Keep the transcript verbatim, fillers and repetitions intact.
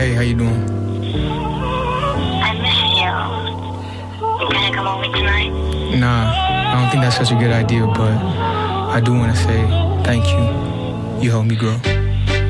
Hey, how you doing? I miss you. You gonna come over tonight? Nah, I don't think that's such a good idea, but I do want to say thank you. You helped me grow.